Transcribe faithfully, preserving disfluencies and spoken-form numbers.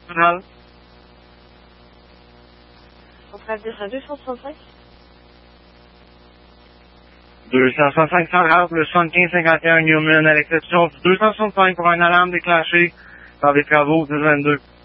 Centrale. Centrale deux cent soixante-cinq. deux cent soixante-cinq Centrale, le soixante-quinze cinquante et un Newman, à l'exception du deux cent soixante-cinq pour une alarme déclenchée par des travaux du vingt-deux.